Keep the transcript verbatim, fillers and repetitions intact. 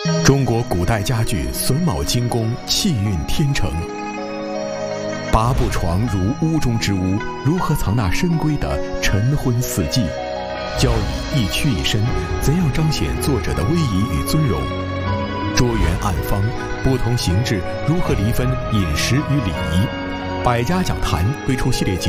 中国古代家具榫卯精工，气韵天成。八步床如屋中之屋，如何藏纳深闺的晨昏四季？交椅一曲一伸，怎样彰显作者的威仪与尊荣？桌圆案方，不同形制如何离分饮食与礼仪？百家讲坛推出系列节